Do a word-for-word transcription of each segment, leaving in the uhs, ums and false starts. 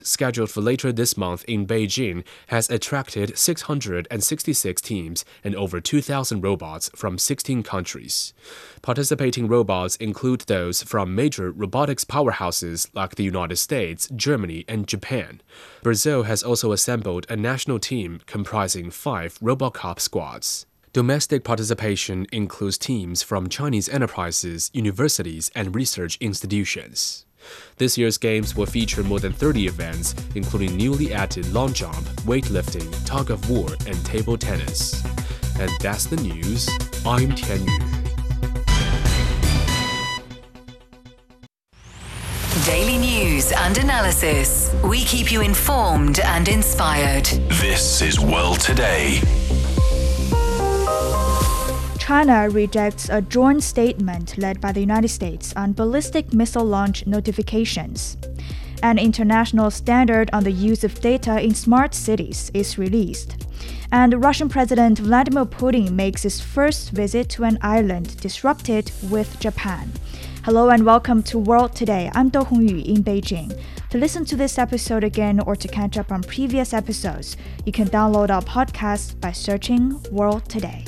scheduled for later this month in Beijing, has attracted six hundred sixty-six teams and over two thousand robots from sixteen countries. Participating robots include those from major robotics powerhouses like the United States, Germany, and Japan. Brazil has also assembled a national team comprising five RoboCop squads. Domestic participation includes teams from Chinese enterprises, universities, and research institutions. This year's games will feature more than thirty events, including newly added long jump, weightlifting, tug of war, and table tennis. And that's the news. I'm Tian Yu. Daily news and analysis. We keep you informed and inspired. This is World Today. China rejects a joint statement led by the United States on ballistic missile launch notifications. An international standard on the use of data in smart cities is released. And Russian President Vladimir Putin makes his first visit to an island disrupted with Japan. Hello and welcome to World Today. I'm Do Hongyu in Beijing. To listen to this episode again or to catch up on previous episodes, you can download our podcast by searching World Today.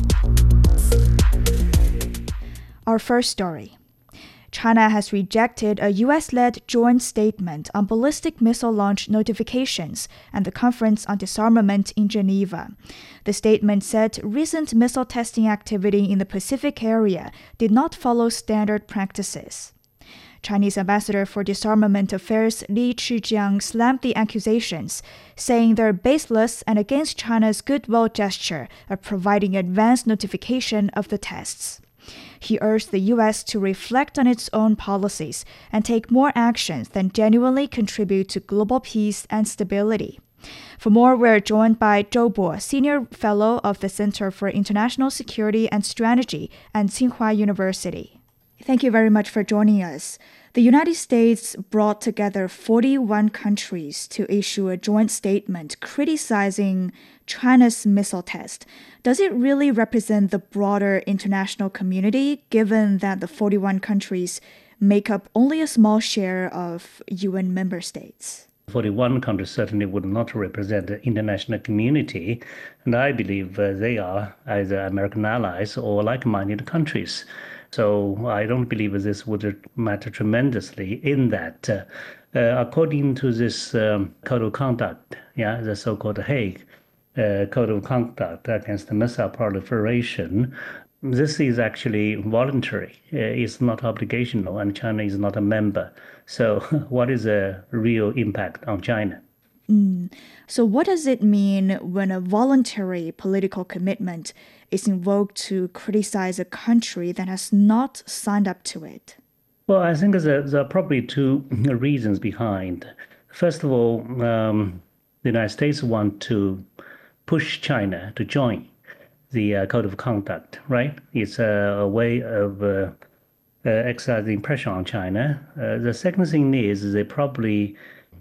Our first story. China has rejected a U S-led joint statement on ballistic missile launch notifications and the Conference on Disarmament in Geneva. The statement said recent missile testing activity in the Pacific area did not follow standard practices. Chinese Ambassador for Disarmament Affairs Li Chijiang slammed the accusations, saying they're baseless and against China's goodwill gesture of providing advance notification of the tests. He urged the U S to reflect on its own policies and take more actions that genuinely contribute to global peace and stability. For more, we're joined by Zhou Bo, Senior Fellow of the Center for International Security and Strategy at Tsinghua University. Thank you very much for joining us. The United States brought together forty-one countries to issue a joint statement criticizing China's missile test. Does it really represent the broader international community, given that the forty-one countries make up only a small share of U N member states? forty-one countries certainly would not represent the international community, and I believe uh, they are either American allies or like-minded countries. So I don't believe this would matter tremendously in that, uh, uh, according to this um, code of conduct, yeah, the so-called Hague uh, Code of Conduct against the missile proliferation, this is actually voluntary. Uh, it's not obligational, and China is not a member. So what is the real impact on China? Mm. So what does it mean when a voluntary political commitment is invoked to criticize a country that has not signed up to it? Well, I think there, there are probably two reasons behind. First of all, um, the United States want to push China to join the uh, Code of Conduct, right? It's a, a way of uh, uh, exercising pressure on China. Uh, the second thing is they probably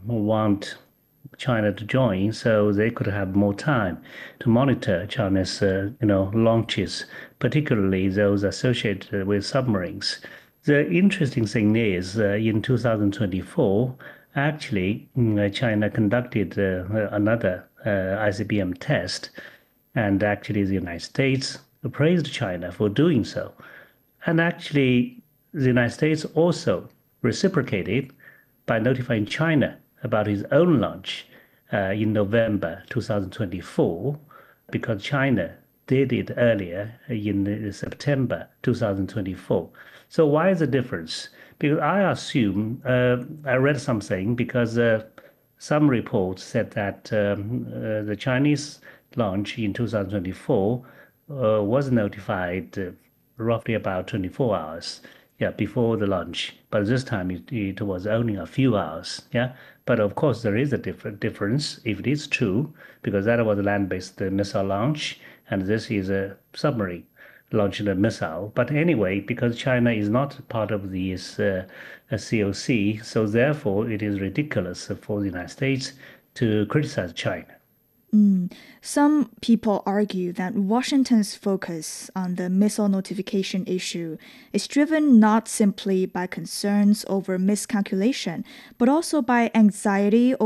want China to join so they could have more time to monitor China's uh, you know, launches, particularly those associated with submarines. The interesting thing is uh, in two thousand twenty-four, actually, uh, China conducted uh, another uh, I C B M test, and actually the United States praised China for doing so. And actually, the United States also reciprocated by notifying China about his own launch uh, in November two thousand twenty-four, because China did it earlier in September two thousand twenty-four. So why is the difference? Because I assume, uh, I read something, because uh, some reports said that um, uh, the Chinese launch in two thousand twenty-four uh, was notified uh, roughly about twenty-four hours. Yeah, before the launch, but this time it, it was only a few hours. Yeah, but of course there is a different difference if it is true, because that was a land-based uh, missile launch, and this is a submarine launching a missile. But anyway, because China is not part of this uh, C O C, so therefore it is ridiculous for the United States to criticize China. Mm. Some people argue that Washington's focus on the missile notification issue is driven not simply by concerns over miscalculation, but also by anxiety over